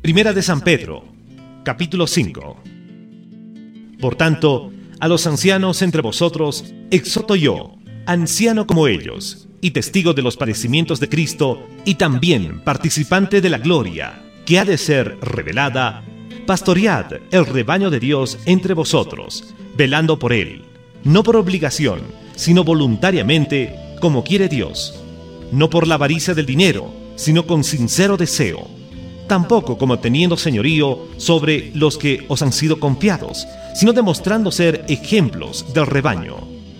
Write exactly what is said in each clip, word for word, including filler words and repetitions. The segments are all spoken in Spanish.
Primera de San Pedro, capítulo cinco. Por tanto, a los ancianos entre vosotros exhorto yo, anciano como ellos, y testigo de los padecimientos de Cristo, y también participante de la gloria que ha de ser revelada, pastoread el rebaño de Dios entre vosotros, velando por él, no por obligación, sino voluntariamente, como quiere Dios, no por la avaricia del dinero, sino con sincero deseo, tampoco como teniendo señorío sobre los que os han sido confiados, sino demostrando ser ejemplos del rebaño.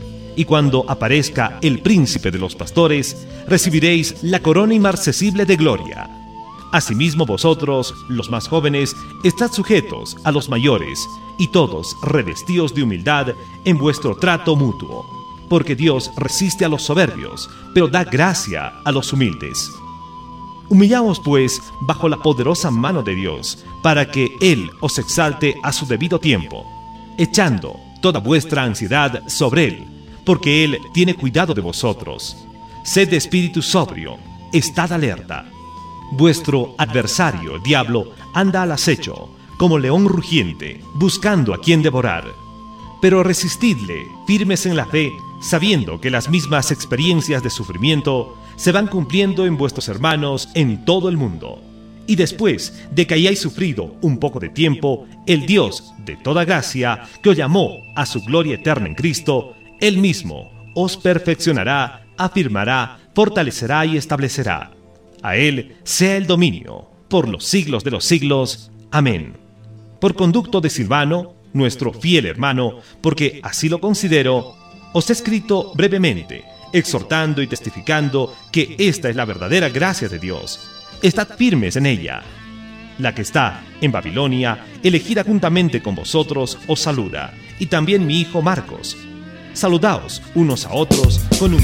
Y cuando aparezca el príncipe de los pastores, recibiréis la corona inmarcesible de gloria. Asimismo vosotros, los más jóvenes, estad sujetos a los mayores, y todos revestidos de humildad en vuestro trato mutuo, porque Dios resiste a los soberbios, pero da gracia a los humildes. Humillaos pues bajo la poderosa mano de Dios, para que Él os exalte a su debido tiempo, echando toda vuestra ansiedad sobre Él, porque Él tiene cuidado de vosotros. Sed de espíritu sobrio, estad alerta. Vuestro adversario, diablo, anda al acecho, como león rugiente, buscando a quien devorar. Pero resistidle, firmes en la fe, sabiendo que las mismas experiencias de sufrimiento se van cumpliendo en vuestros hermanos en todo el mundo. Y después de que hayáis sufrido un poco de tiempo, el Dios de toda gracia, que os llamó a su gloria eterna en Cristo, Él mismo os perfeccionará, afirmará, fortalecerá y establecerá. A Él sea el dominio, por los siglos de los siglos. Amén. Por conducto de Silvano, nuestro fiel hermano, porque así lo considero, os he escrito brevemente, exhortando y testificando que esta es la verdadera gracia de Dios. Estad firmes en ella. La que está en Babilonia, elegida juntamente con vosotros, os saluda, y también mi hijo Marcos. Saludaos unos a otros con un